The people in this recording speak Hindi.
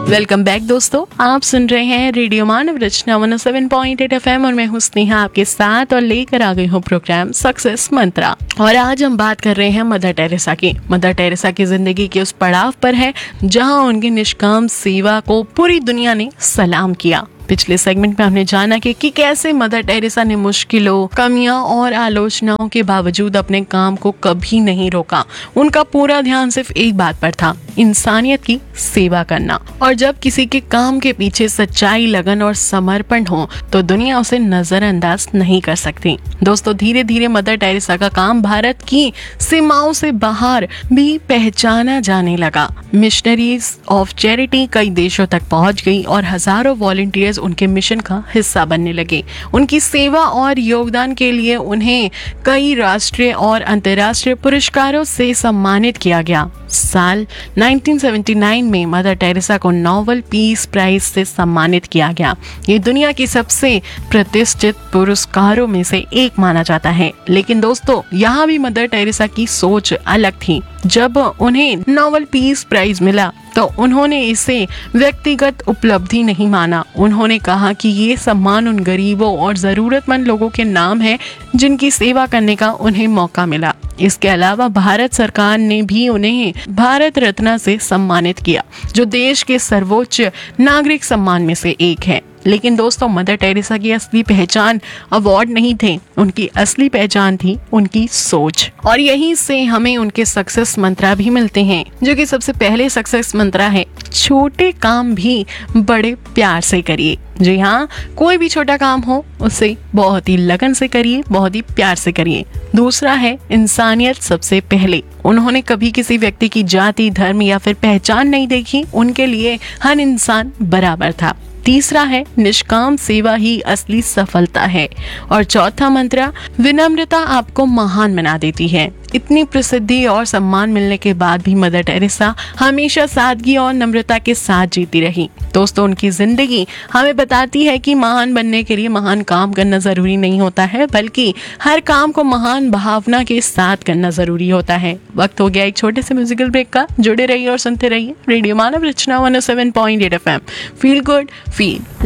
वेलकम बैक दोस्तों, आप सुन रहे हैं रेडियो मानव रचना 107.8 FM और मैं हूं स्नेहा आपके साथ और लेकर आ गई हूं प्रोग्राम सक्सेस मंत्रा। और आज हम बात कर रहे हैं मदर टेरेसा की। मदर टेरेसा की जिंदगी के उस पड़ाव पर है जहां उनकी निष्काम सेवा को पूरी दुनिया ने सलाम किया। पिछले सेगमेंट में हमने जाना कि कैसे मदर टेरेसा ने मुश्किलों, कमियां और आलोचनाओं के बावजूद अपने काम को कभी नहीं रोका। उनका पूरा ध्यान सिर्फ एक बात पर था, इंसानियत की सेवा करना। और जब किसी के काम के पीछे सच्चाई, लगन और समर्पण हो तो दुनिया उसे नजरअंदाज नहीं कर सकती। दोस्तों, धीरे धीरे मदर टेरेसा का काम भारत की सीमाओं से बाहर भी पहचाना जाने लगा। मिशनरीज ऑफ चैरिटी कई देशों तक पहुंच गई और हजारों वॉलंटियर्स उनके मिशन का हिस्सा बनने लगे। उनकी सेवा और योगदान के लिए उन्हें कई राष्ट्रीय और अंतर्राष्ट्रीय पुरस्कारों से सम्मानित किया गया। साल 1979 में मदर टेरेसा को नोबेल पीस प्राइज से सम्मानित किया गया। ये दुनिया की सबसे प्रतिष्ठित पुरस्कारों में से एक माना जाता है। लेकिन दोस्तों, यहाँ भी मदर टेरेसा की सोच अलग थी। जब उन्हें नोबेल पीस प्राइज मिला तो उन्होंने इसे व्यक्तिगत उपलब्धि नहीं माना। उन्होंने कहा कि ये सम्मान उन गरीबों और जरूरतमंद लोगों के नाम है जिनकी सेवा करने का उन्हें मौका मिला। इसके अलावा भारत सरकार ने भी उन्हें भारत रत्न से सम्मानित किया, जो देश के सर्वोच्च नागरिक सम्मान में से एक है। लेकिन दोस्तों, मदर टेरेसा की असली पहचान अवार्ड नहीं थे, उनकी असली पहचान थी उनकी सोच। और यहीं से हमें उनके सक्सेस मंत्रा भी मिलते हैं, जो कि सबसे पहले सक्सेस मंत्रा है, छोटे काम भी बड़े प्यार से करिए। जी हाँ, कोई भी छोटा काम हो उसे बहुत ही लगन से करिए, बहुत ही प्यार से करिए। दूसरा है इंसानियत सबसे पहले। उन्होंने कभी किसी व्यक्ति की जाति, धर्म या फिर पहचान नहीं देखी। उनके लिए हर इंसान बराबर था। तीसरा है निष्काम सेवा ही असली सफलता है। और चौथा मंत्र, विनम्रता आपको महान बना देती है। इतनी प्रसिद्धि और सम्मान मिलने के बाद भी मदर टेरेसा हमेशा सादगी और नम्रता के साथ जीती रही। दोस्तों, उनकी जिंदगी हमें बताती है कि महान बनने के लिए महान काम करना जरूरी नहीं होता है, बल्कि हर काम को महान भावना के साथ करना जरूरी होता है। वक्त हो गया एक छोटे से म्यूजिकल ब्रेक का। जुड़े रहिए और सुनते रहिए रेडियो मानव रचना 107.8 FM। Feel good, feel